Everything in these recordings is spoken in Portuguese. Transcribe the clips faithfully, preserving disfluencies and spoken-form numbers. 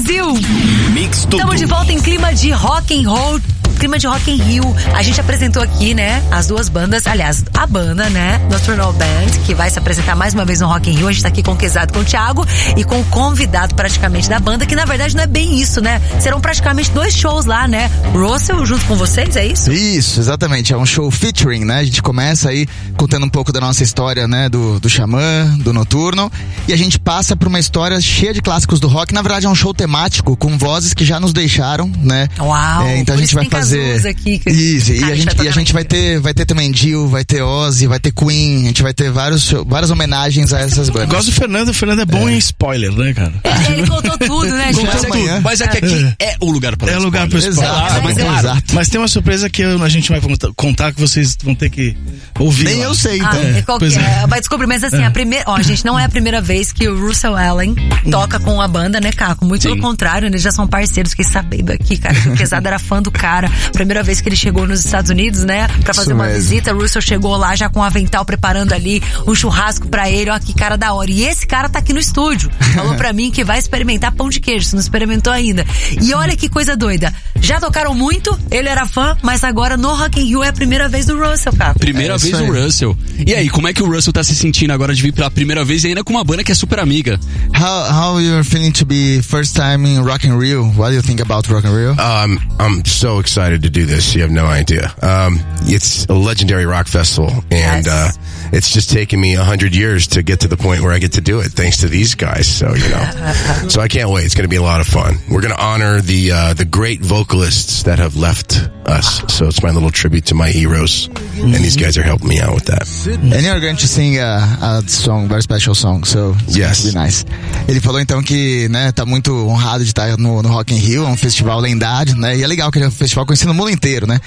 Brasil! Mix tudo. Estamos de volta em clima de rock and roll, clima de Rock in Rio. A gente apresentou aqui, né, as duas bandas, aliás, a banda, né, Nocturnal Band, que vai se apresentar mais uma vez no Rock in Rio. A gente tá aqui com o Quezado, com o Thiago e com o convidado praticamente da banda, que na verdade não é bem isso, né? Serão praticamente dois shows lá, né? Russell junto com vocês, é isso? Isso, exatamente. É um show featuring, né? A gente começa aí contando um pouco da nossa história, né, do, do Xamã, do Noturno, e a gente passa por uma história cheia de clássicos do rock. Na verdade é um show temático com vozes que já nos deixaram, né? Uau! É, então a gente vai fazer aqui, que... isso, e ah, a gente, vai, e a gente vai ter vai ter também Dio, vai ter Ozzy, vai ter Queen, a gente vai ter vários show, várias homenagens a essas bandas. Eu gosto do Fernando, o Fernando é bom é. em spoiler, né, cara? É, ele contou tudo, né, gente? Mas, é, mas é que aqui é o lugar para É o lugar para spoiler. Exato, Ah, mas, é, claro, exato. mas tem uma surpresa que eu, a gente vai contar que vocês vão ter que ouvir. Nem lá. eu sei, então. Ah, qual que é? Vai descobrir, mas assim, é. a primeira, ó, gente, não é a primeira vez que o Russell Allen toca com a banda, né, Caco? Muito Sim. pelo contrário, eles já são parceiros, fiquei sabendo aqui, cara, que o Quezado era fã do cara. Primeira vez que ele chegou nos Estados Unidos, né, pra fazer Isso uma mesmo. visita, o Russell chegou lá já com um avental preparando ali um churrasco pra ele, ó, que cara da hora. E esse cara tá aqui no estúdio, falou pra mim que vai experimentar pão de queijo, se não experimentou ainda. E olha que coisa doida, já tocaram muito, ele era fã, mas agora no Rock in Rio é a primeira vez do Russell, cara. Primeira É vez isso do aí. Russell. E aí, como é que o Russell tá se sentindo agora de vir pela primeira vez e ainda com uma banda que é super amiga? How how you're feeling to be first time in Rock in Rio? What do you think about Rock in Rio? Um, I'm so excited to do this. You have no idea. Um, it's a legendary rock festival, and Yes. uh, it's just taken me a hundred years to get to the point where I get to do it, thanks to these guys. So you know, so I can't wait. It's going to be a lot of fun. We're going to honor the uh, the great vocalists that have left us. So it's my little tribute to my heroes, and these guys are helping me out with that. And you're going to sing a, a song, very special song, so it's Yes. going to be nice. Ele falou então que, né, tá muito honrado de estar no, no Rock in Rio, é um festival lendário, né, e é legal que é um festival conhecido no mundo inteiro, né,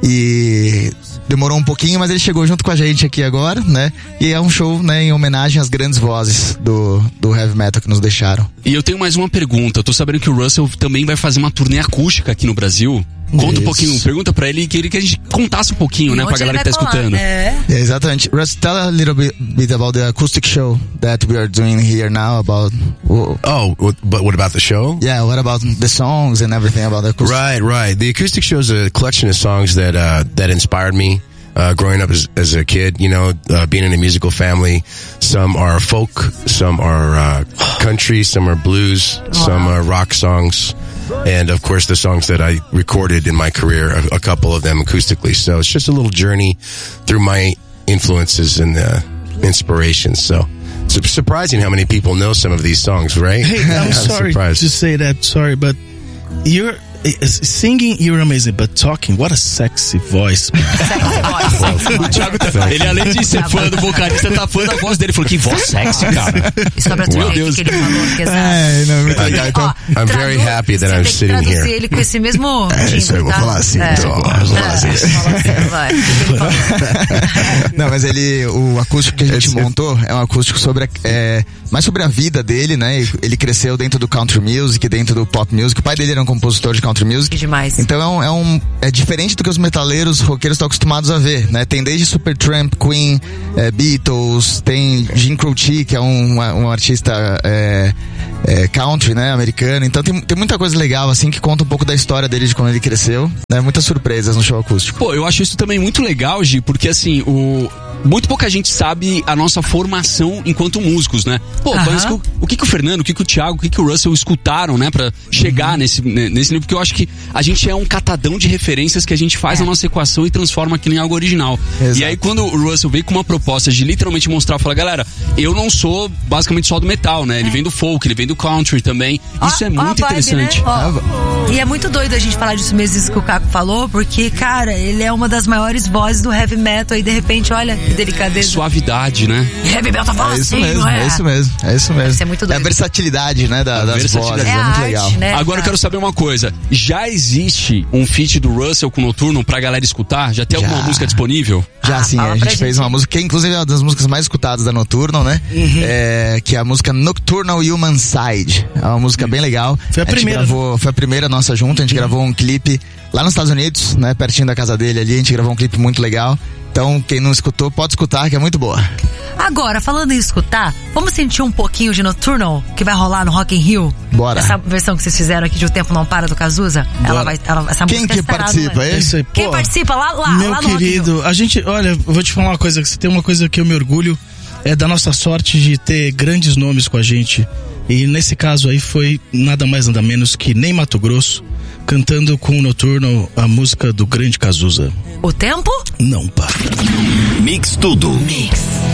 e demorou um pouquinho, mas ele chegou junto com a gente aqui agora, né, e é um show, né, em homenagem às grandes vozes do, do heavy metal que nos deixaram. E eu tenho mais uma pergunta. Eu tô sabendo que o Russell também vai fazer uma turnê acústica aqui no Brasil. Conta Isso. um pouquinho, pergunta pra ele e queria que a gente contasse um pouquinho, né, pra galera que tá escutando. É. Yeah, exatamente. Russ, tell a little bit, bit about the acoustic show that we are doing here now about... Oh, Oh, what- but what about the show? yeah, what about the songs and everything about the acoustic? Right, right. The acoustic show is a collection of songs that uh, that inspired me uh, growing up as, as a kid. You know, uh, being in a musical family. Some are folk, some are uh, country, some are blues, some are rock songs, and of course the songs that I recorded in my career. A, a couple of them acoustically. So it's just a little journey through my influences and uh, inspirations. So. It's surprising how many people know some of these songs, right? Hey, I'm sorry surprised. to say that, sorry, but you're uh, singing, you're amazing, but talking, what a sexy voice. O Thiago tá, ele além de ser fã do vocalista, tá fã da voz dele. Falou, que voz sexy, cara. E só pra tu Meu ver Deus. o que ele falou, Quezado. É, não, muito legal. Então, Ó, I'm very tradu- happy that você I'm tem que sitting traduzir here. ele com esse mesmo timbre, isso aí, eu vou tá? falar assim, É. então, vou falar assim. É, fala assim, vai. O que ele falou? não, mas ele, o acústico que a gente Esse- montou é um acústico sobre, a- é, mais sobre a vida dele, né? Ele cresceu dentro do country music, dentro do pop music. O pai dele era um compositor de country music. Que demais. Então é um, é um, é diferente do que os metaleiros roqueiros estão acostumados a ver, né? Tem desde Supertramp, Queen, é, Beatles, tem Jim Croce, que é um, um artista é, é, country, né? Americano. Então tem, tem muita coisa legal, assim, que conta um pouco da história dele, de como ele cresceu, né? Muitas surpresas no show acústico. Pô, eu acho isso também muito legal, Gi, porque assim, o... muito pouca gente sabe a nossa formação enquanto músicos, né? Pô, Aham. mas o, o que que o Fernando, o que que o Thiago, o que que o Russell escutaram, né? Pra chegar Uhum. nesse, né, nesse nível, porque eu acho que a gente é um catadão de referências que a gente faz É. a nossa equação e transforma aquilo em algo original. Exato. E aí quando o Russell veio com uma proposta de literalmente mostrar, fala, galera, eu não sou basicamente só do metal, né? Ele vem do folk, ele vem do country também. Isso Ó, é ó a muito vibe, interessante. né? Ó, e é muito doido a gente falar disso mesmo, isso que o Caco falou, porque, cara, ele é uma das maiores vozes do heavy metal e de repente, olha que delicadeza. Suavidade, né? Heavy metal fala É isso assim, mesmo, não é? é isso mesmo, é isso mesmo. ser muito É doido. a versatilidade, né, da, A das versatilidade. vozes, É é, a muito arte, legal. né? Agora eu quero saber uma coisa. Já existe um feat do Russell com o Noturno pra galera escutar? Já tem Já. alguma música disponível? Já Ah, sim, fala a pra gente fez gente. uma música que inclusive é uma das músicas mais escutadas da Nocturnal, né? É, que é a música Nocturnal Human Side. É uma música bem legal. Foi a gente primeira. Gravou, foi a primeira nossa junta, a gente gravou um clipe lá nos Estados Unidos, né? Pertinho da casa dele ali, a gente gravou um clipe muito legal. Então, quem não escutou, pode escutar, que é muito boa. Agora, falando em escutar, vamos sentir um pouquinho de Nocturnal que vai rolar no Rock in Rio? Bora. Essa versão que vocês fizeram aqui de O Tempo Não Para do Cazuza? Ela vai, ela, essa Quem música que estará participa, no... é? Isso aí, Quem pô, participa lá, lá, meu lá no Rock in Rio? querido, a gente, olha, eu vou te falar uma coisa, que se tem uma coisa que eu me orgulho, é da nossa sorte de ter grandes nomes com a gente. E nesse caso aí foi nada mais nada menos que Ney Matogrosso, cantando com o Noturno a música do grande Cazuza. O Tempo? Não para. Mix Tudo. Mix.